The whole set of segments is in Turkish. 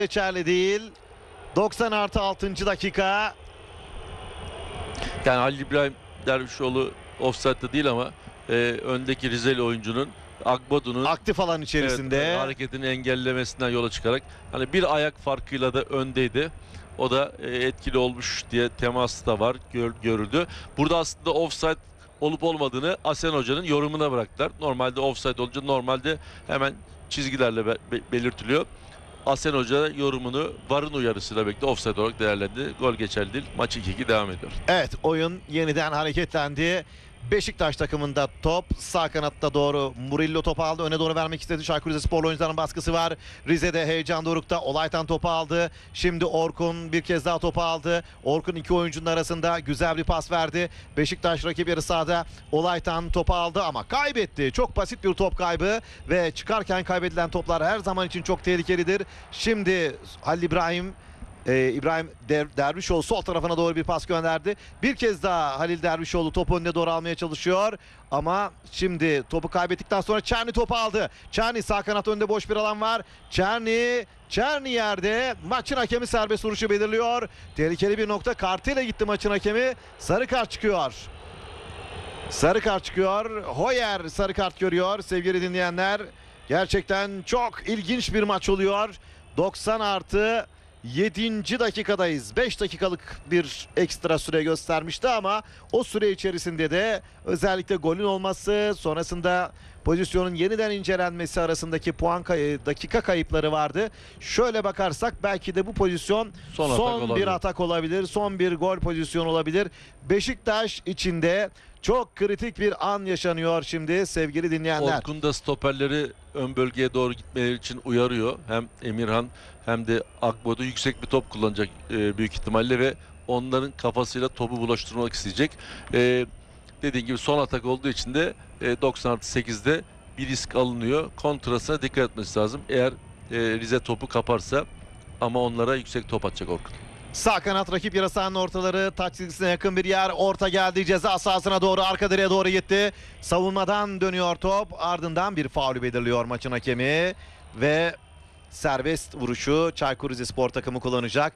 Geçerli değil. 90+6. dakika. Yani Halil İbrahim Dervişoğlu offside'da değil ama öndeki Rizeli oyuncunun Agbodu'nun Aktif alan içerisinde. evet, hareketini engellemesinden yola çıkarak hani bir ayak farkıyla da öndeydi. O da etkili olmuş diye temas da var, görüldü. Burada aslında offside olup olmadığını Asen Hoca'nın yorumuna bıraktılar. Normalde offside olunca normalde hemen çizgilerle belirtiliyor. Asen Hoca yorumunu VAR'ın uyarısıyla birlikte offside olarak değerlendi. Gol geçerli değil. Maç 2-2 devam ediyor. Evet, oyun yeniden hareketlendi. Beşiktaş takımında top sağ kanatta doğru. Murillo topu aldı. Öne doğru vermek istedi. Çaykur Rizesporlu oyuncuların baskısı var. Rize'de heyecan dorukta. Olaytan topu aldı. Şimdi Orkun bir kez daha topu aldı. Orkun iki oyuncunun arasında güzel bir pas verdi. Beşiktaş rakip yarı sahada. Olaytan topu aldı ama kaybetti. Çok basit bir top kaybı ve çıkarken kaybedilen toplar her zaman için çok tehlikelidir. Şimdi Halil İbrahim Dervişoğlu sol tarafına doğru bir pas gönderdi. Bir kez daha Halil Dervişoğlu topu önüne doğru almaya çalışıyor. Ama şimdi topu kaybettikten sonra Çerni topu aldı. Çerni sağ kanat önünde boş bir alan var. Çerni yerde. Maçın hakemi serbest vuruşu belirliyor. Tehlikeli bir nokta. Kartıyla gitti maçın hakemi. Sarı kart çıkıyor. Sarı kart çıkıyor. Hoyer sarı kart görüyor sevgili dinleyenler. Gerçekten çok ilginç bir maç oluyor. 90+7. dakikadayız. 5 dakikalık bir ekstra süre göstermişti ama o süre içerisinde de özellikle golün olması, sonrasında pozisyonun yeniden incelenmesi arasındaki dakika kayıpları vardı. Şöyle bakarsak belki de bu pozisyon son bir atak olabilir. Son bir gol pozisyonu olabilir. Beşiktaş içinde çok kritik bir an yaşanıyor şimdi sevgili dinleyenler. Orkun da stoperleri ön bölgeye doğru gitmeleri için uyarıyor. Hem Emirhan hem de Agbodu yüksek bir top kullanacak büyük ihtimalle ve onların kafasıyla topu bulaştırmak isteyecek. Dediğim gibi son atak olduğu için de 90+8'de bir risk alınıyor. Kontrasına dikkat etmesi lazım. Eğer Rize topu kaparsa ama onlara yüksek top atacak Orkun. Sağ kanat rakip yarı sahanın ortaları, taç çizgisine yakın bir yer. Orta geldi, ceza sahasına doğru, arka direğe doğru gitti. Savunmadan dönüyor top. Ardından bir faulü belirliyor maçın hakemi ve serbest vuruşu Çaykur Rizespor takımı kullanacak.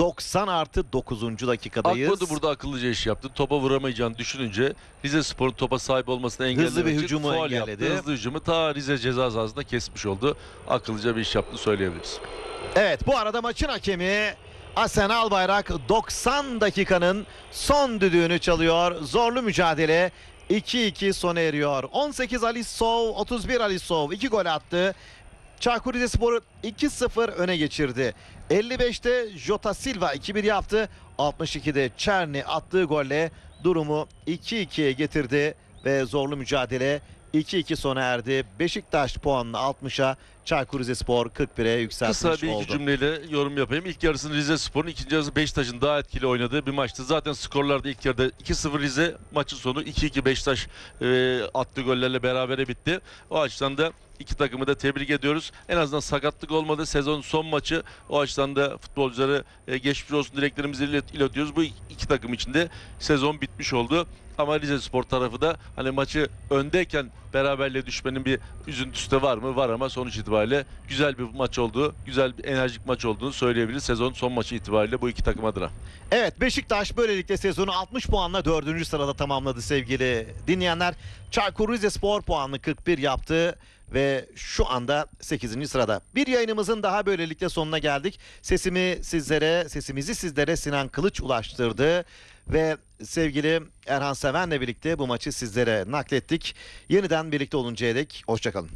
90+9. dakikadayız. Akbodu burada akıllıca iş yaptı. Topa vuramayacağını düşününce Rizespor'un topa sahip olmasını engellemek hızlı bir için hücumu faul engelledi. yaptı. Hızlı hücumu ta Rize ceza sahasında kesmiş oldu. Akıllıca bir iş yaptığını söyleyebiliriz. Evet, bu arada maçın hakemi Asen Albayrak 90 dakikanın son düdüğünü çalıyor. Zorlu mücadele 2-2 sona eriyor. 18 Alisov, 31 Alisov 2 gol attı. Çaykur Rizespor'u 2-0 öne geçirdi. 55'te Jota Silva 2-1 yaptı. 62'de Çerni attığı golle durumu 2-2'ye getirdi ve zorlu mücadele 2-2 sona erdi. Beşiktaş puanını 60'a, Çaykur Rizespor 41'e yükseltmiş oldu. Kısa bir iki cümleyle yorum yapayım. İlk yarısını Rizespor'un, ikinci yarısı Beşiktaş'ın daha etkili oynadığı bir maçtı. Zaten skorlarda ilk yarıda 2-0 Rize, maçın sonu 2-2 Beşiktaş attığı gollerle berabere bitti. O açıdan da iki takımı da tebrik ediyoruz. En azından sakatlık olmadı. Sezonun son maçı. O açıdan da futbolcuları geçmiş olsun dileklerimizi iletiyoruz. Bu iki takım için de sezon bitmiş oldu. Ama Rizespor tarafı da hani maçı öndeyken beraberliğe düşmenin bir üzüntüsü de var mı? Var ama sonuç itibariyle güzel bir maç oldu. Güzel bir enerjik maç olduğunu söyleyebiliriz sezon son maçı itibariyle bu iki takım adına. Evet, Beşiktaş böylelikle sezonu 60 puanla 4. sırada tamamladı sevgili dinleyenler. Çaykur Rizespor puanını 41 yaptı ve şu anda 8. sırada. Bir yayınımızın daha böylelikle sonuna geldik. Sesimizi sizlere Sinan Kılıç ulaştırdı ve sevgili Erhan Seven'le birlikte bu maçı sizlere naklettik. Yeniden birlikte oluncaya dek hoşçakalın.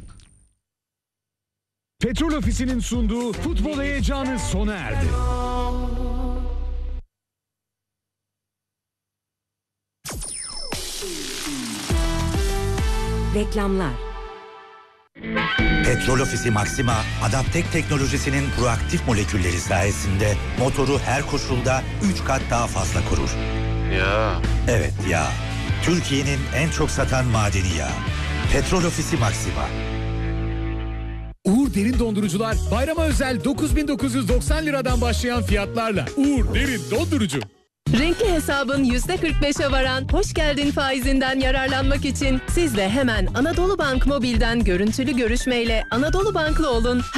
Petrol Ofisi'nin sunduğu futbol heyecanı sona erdi. Reklamlar. Petrol Ofisi Maxima, Adaptek teknolojisinin proaktif molekülleri sayesinde motoru her koşulda 3 kat daha fazla korur. Ya. Evet ya. Türkiye'nin en çok satan madeni yağı. Petrol Ofisi Maxima. Uğur Derin Dondurucular bayrama özel 9.990 liradan başlayan fiyatlarla. Uğur Derin Dondurucu. Renkli hesabın %45'e varan hoş geldin faizinden yararlanmak için siz de hemen Anadolu Bank Mobil'den görüntülü görüşmeyle Anadolu Banklı olun.